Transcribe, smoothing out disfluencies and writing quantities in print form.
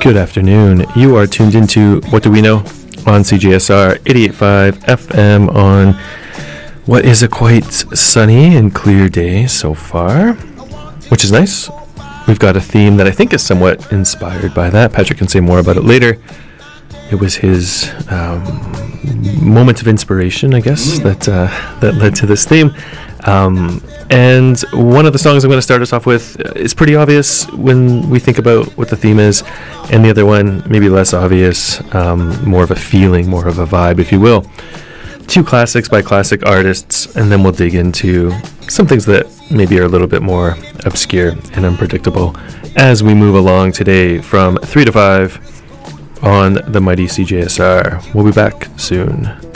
Good afternoon. You are tuned into What Do We Know on CJSR 88.5 FM on what is a quite sunny and clear day so far, which is nice. We've got a theme that I think is somewhat inspired by that. Patrick can say more about it later. It was his moment of inspiration, I guess, that led to this theme. And one of the songs I'm going to start us off with is pretty obvious when we think about what the theme is, and the other one maybe less obvious, more of a feeling, more of a vibe, if you will. Two classics by classic artists, and then we'll dig into some things that maybe are a little bit more obscure and unpredictable as we move along today from 3 to 5 on the mighty CJSR. We'll be back soon.